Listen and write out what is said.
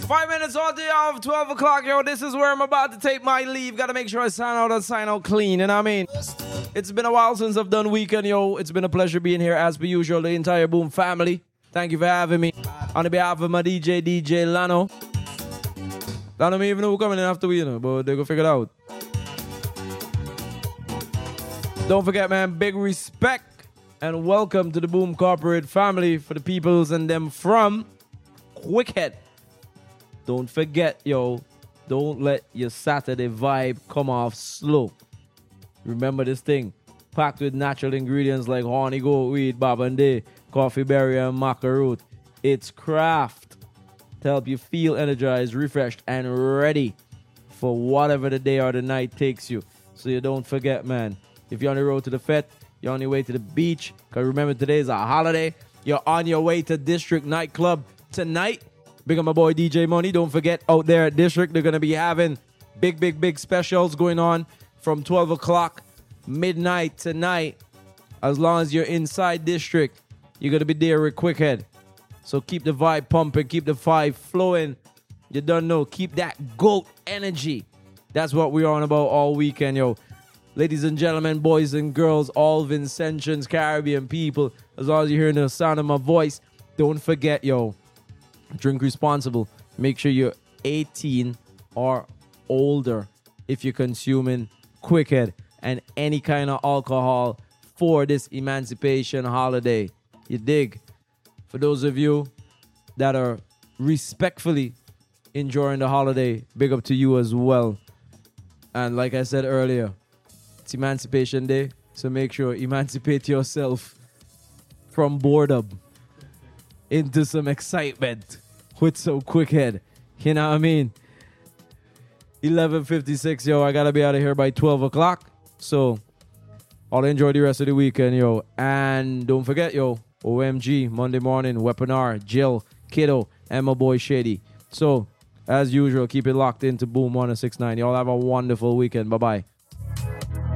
5 minutes all day off, 12 o'clock, yo. This is where I'm about to take my leave. Gotta make sure I sign out clean, you know what I mean? It's been a while since I've done weekend, yo. It's been a pleasure being here as per usual, the entire Boom family. Thank you for having me. On behalf of my DJ Lano. Lano may even know who coming in after we, you know, but they go figure it out. Don't forget, man, big respect and welcome to the Boom Corporate family for the peoples and them from Quickhead. Don't forget, yo, don't let your Saturday vibe come off slow. Remember this thing, packed with natural ingredients like honey goat weed, babande, coffee berry, and maca root. It's craft to help you feel energized, refreshed, and ready for whatever the day or the night takes you. So you don't forget, man. If you're on the road to the fete, you're on your way to the beach, because remember today is a holiday. You're on your way to District Nightclub tonight. Big up my boy DJ Money. Don't forget, out there at District, they're going to be having big specials going on from 12 o'clock midnight tonight. As long as you're inside District, you're going to be there with Quickhead. So keep the vibe pumping, keep the vibe flowing. You don't know, keep that GOAT energy. That's what we're on about all weekend, yo. Ladies and gentlemen, boys and girls, all Vincentians, Caribbean people, as long as you're hearing the sound of my voice, don't forget, yo, drink responsible. Make sure you're 18 or older if you're consuming Quickhead and any kind of alcohol for this emancipation holiday. You dig? For those of you that are respectfully enjoying the holiday, big up to you as well. And like I said earlier, it's Emancipation Day, so make sure emancipate yourself from boredom into some excitement with some Quickhead. You know what I mean? 11:56, yo. I gotta be out of here by 12 o'clock. So I'll enjoy the rest of the weekend, yo. And don't forget, yo, OMG, Monday morning, Weaponar, Jill, Kiddo, and my boy Shady. So, as usual, keep it locked into Boom 1069. Y'all have a wonderful weekend. Bye-bye.